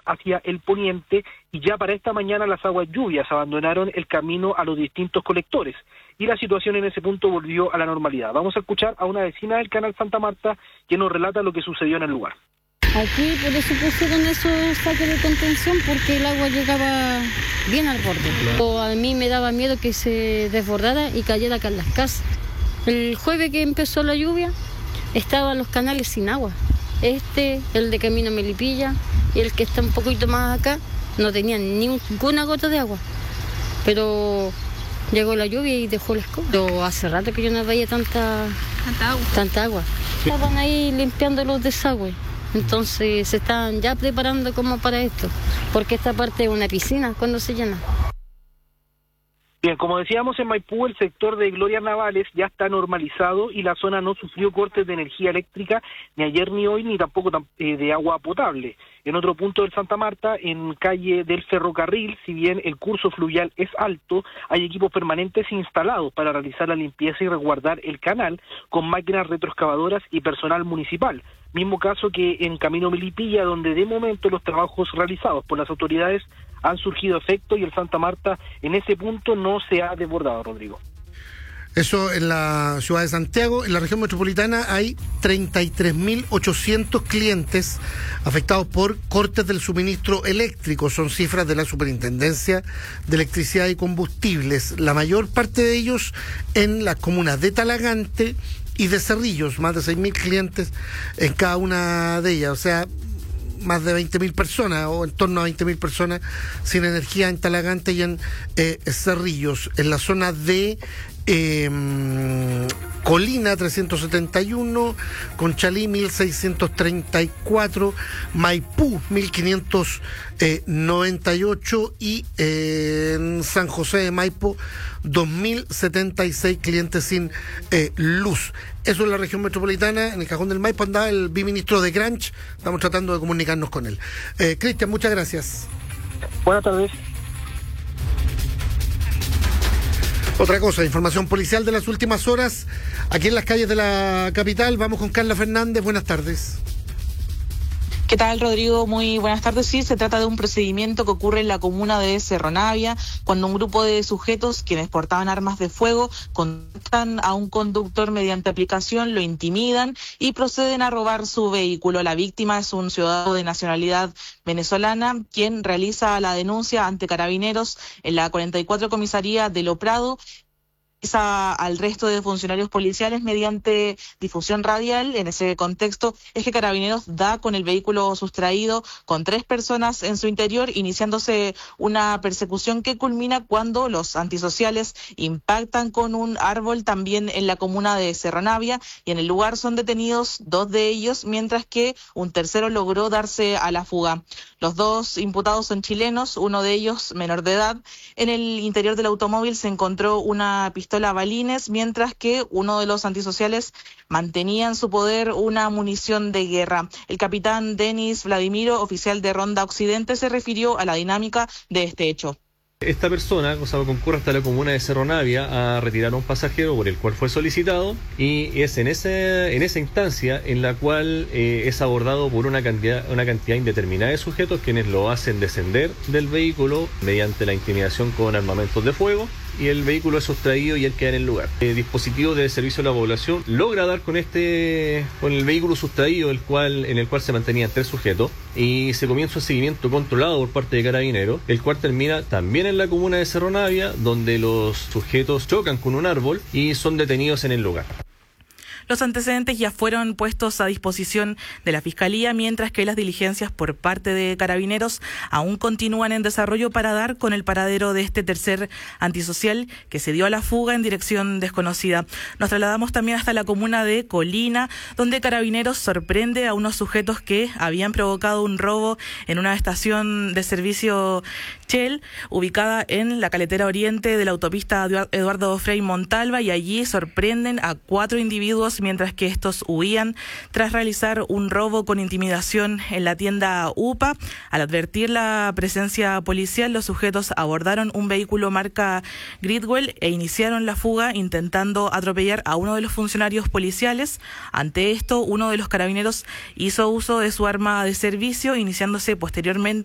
hacia el poniente, y ya para esta mañana las aguas lluvias abandonaron el camino a los distintos colectores y la situación en ese punto volvió a la normalidad. Vamos a escuchar a una vecina del canal Santa Marta que nos relata lo que sucedió en el lugar. Aquí por eso pusieron esos saques de contención, porque el agua llegaba bien al borde. Claro. A mí me daba miedo que se desbordara y cayera acá en las casas. El jueves que empezó la lluvia, estaban los canales sin agua. El de Camino Melipilla y el que está un poquito más acá, no tenían ninguna gota de agua. Pero llegó la lluvia y dejó la escoba. Pero hace rato que yo no veía tanta agua. Estaban ahí limpiando los desagües. Entonces se están ya preparando como para esto, porque esta parte es una piscina cuando se llena. Bien, como decíamos, en Maipú el sector de Glorias Navales ya está normalizado y la zona no sufrió cortes de energía eléctrica ni ayer ni hoy, ni tampoco de agua potable. En otro punto del Santa Marta, en calle del Ferrocarril, si bien el curso fluvial es alto, hay equipos permanentes instalados para realizar la limpieza y resguardar el canal con máquinas retroexcavadoras y personal municipal. Mismo caso que en Camino Melipilla, donde de momento los trabajos realizados por las autoridades han surgido efectos y el Santa Marta en ese punto no se ha desbordado, Rodrigo. Eso en la ciudad de Santiago. En la región metropolitana hay 33.800 clientes afectados por cortes del suministro eléctrico. Son cifras de la Superintendencia de Electricidad y Combustibles. La mayor parte de ellos en las comunas de Talagante y de Cerrillos, más de 6.000 clientes en cada una de ellas. O sea, más de 20.000 personas o en torno a 20.000 personas sin energía en Talagante y en Cerrillos. En la zona de Colina 371, Conchalí 1634, Maipú 1598 y en San José de Maipo 2076 clientes sin luz. Eso en la región metropolitana. En el Cajón del Maipo andaba el biministro de Granch, estamos tratando de comunicarnos con él. Cristian, muchas gracias. Buenas tardes. Otra cosa, información policial de las últimas horas, aquí en las calles de la capital. Vamos con Carla Fernández, buenas tardes. ¿Qué tal, Rodrigo? Muy buenas tardes. Sí, se trata de un procedimiento que ocurre en la comuna de Cerro Navia, cuando un grupo de sujetos, quienes portaban armas de fuego, contactan a un conductor mediante aplicación, lo intimidan y proceden a robar su vehículo. La víctima es un ciudadano de nacionalidad venezolana, quien realiza la denuncia ante Carabineros en la 44 Comisaría de Lo Prado. Al resto de funcionarios policiales mediante difusión radial. En ese contexto es que Carabineros da con el vehículo sustraído con 3 personas en su interior, iniciándose una persecución que culmina cuando los antisociales impactan con un árbol también en la comuna de Cerro Navia, y en el lugar son detenidos 2 de ellos, mientras que un tercero logró darse a la fuga. Los 2 imputados son chilenos, uno de ellos menor de edad. En el interior del automóvil se encontró una pistola balines, mientras que uno de los antisociales mantenía en su poder una munición de guerra. El capitán Denis Vladimiro, oficial de Ronda Occidente, se refirió a la dinámica de este hecho. Esta persona concurre hasta la comuna de Cerro Navia a retirar a un pasajero por el cual fue solicitado, y es en esa instancia en la cual es abordado por una cantidad indeterminada de sujetos, quienes lo hacen descender del vehículo mediante la intimidación con armamentos de fuego, y el vehículo es sustraído y él queda en el lugar. El dispositivo de servicio a la población logra dar con el vehículo sustraído, en el cual se mantenían 3 sujetos, y se comienza un seguimiento controlado por parte de Carabineros, el cual termina también en la comuna de Cerro Navia, donde los sujetos chocan con un árbol y son detenidos en el lugar. Los antecedentes ya fueron puestos a disposición de la Fiscalía, mientras que las diligencias por parte de Carabineros aún continúan en desarrollo para dar con el paradero de este tercer antisocial que se dio a la fuga en dirección desconocida. Nos trasladamos también hasta la comuna de Colina, donde Carabineros sorprende a unos sujetos que habían provocado un robo en una estación de servicio Shell, ubicada en la caletera oriente de la autopista Eduardo Frei Montalva, y allí sorprenden a 4 individuos mientras que estos huían tras realizar un robo con intimidación en la tienda UPA. Al advertir la presencia policial, los sujetos abordaron un vehículo marca Gridwell e iniciaron la fuga intentando atropellar a uno de los funcionarios policiales. Ante esto, uno de los carabineros hizo uso de su arma de servicio, iniciándose posteriormente